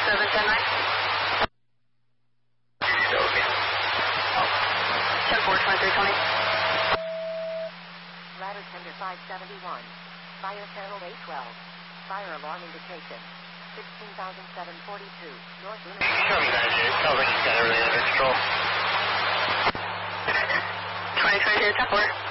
Ladder tender 571. Fire channel A12. Fire alarm indication. 16,742. North Lunar. Sounds like he's got everything under control. 2022, 10-4.